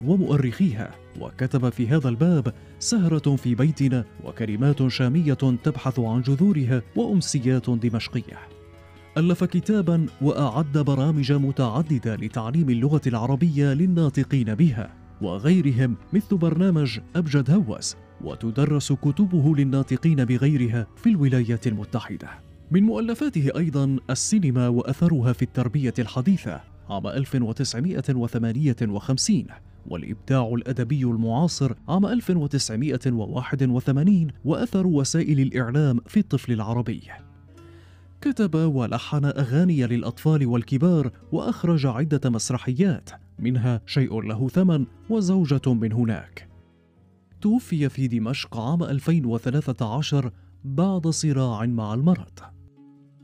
ومؤرخيها، وكتب في هذا الباب سهرة في بيتنا وكلمات شامية تبحث عن جذورها وأمسيات دمشقية. ألف كتابا وأعد برامج متعددة لتعليم اللغة العربية للناطقين بها وغيرهم، مثل برنامج أبجد هوس، وتدرس كتبه للناطقين بغيرها في الولايات المتحدة. من مؤلفاته أيضا السينما وأثرها في التربية الحديثة عام 1958، والإبداع الأدبي المعاصر عام 1981، وأثر وسائل الإعلام في الطفل العربي. كتب ولحن أغاني للأطفال والكبار، وأخرج عدة مسرحيات، منها شيء له ثمن وزوجة من هناك. توفي في دمشق عام 2013 بعد صراع مع المرض.